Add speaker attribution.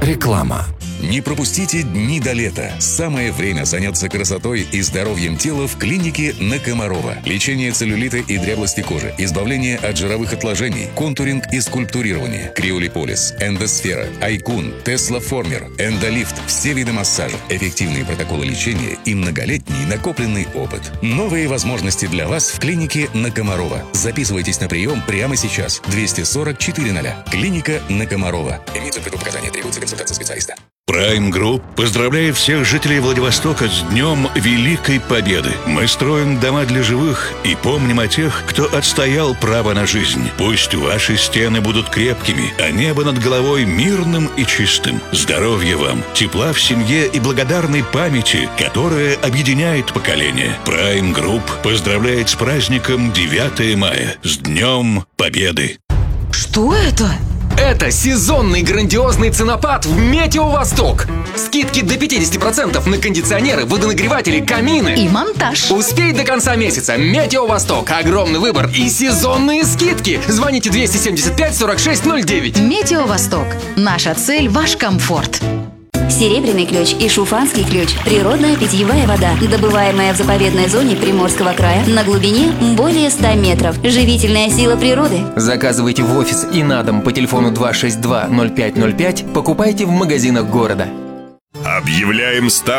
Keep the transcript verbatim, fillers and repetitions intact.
Speaker 1: Реклама.
Speaker 2: Не пропустите дни до лета. Самое время заняться красотой и здоровьем тела в клинике на Комарова. Лечение целлюлита и дряблости кожи, избавление от жировых отложений, контуринг и скульптурирование, криолиполис, эндосфера, айкун, тесла-формер, эндолифт, все виды массажа, эффективные протоколы лечения и многолетний накопленный опыт. Новые возможности для вас в клинике на Комарова. Записывайтесь на прием прямо сейчас. двести сорок четыре ноль. Клиника на Комарова. Имеются предпоказания, требуется консультация специалиста.
Speaker 3: Prime Group поздравляет всех жителей Владивостока с Днем Великой Победы. Мы строим дома для живых и помним о тех, кто отстоял право на жизнь. Пусть ваши стены будут крепкими, а небо над головой мирным и чистым. Здоровья вам, тепла в семье и благодарной памяти, которая объединяет поколения. Prime Group поздравляет с праздником девятое мая, с Днем Победы.
Speaker 1: Что это?
Speaker 4: Это сезонный грандиозный ценопад в Метео Восток. Скидки до пятьдесят процентов на кондиционеры, водонагреватели, камины.
Speaker 5: И монтаж.
Speaker 4: Успей до конца месяца. Метео Восток. Огромный выбор и сезонные скидки. Звоните двести семьдесят пять сорок шесть ноль девять.
Speaker 5: Метео Восток. Наша цель – ваш комфорт.
Speaker 6: Серебряный ключ и шуфанский ключ – природная питьевая вода, добываемая в заповедной зоне Приморского края на глубине более ста метров. Живительная сила природы.
Speaker 4: Заказывайте в офис и на дом по телефону два шесть два ноль пять ноль пять. Покупайте в магазинах города.
Speaker 7: Объявляем старт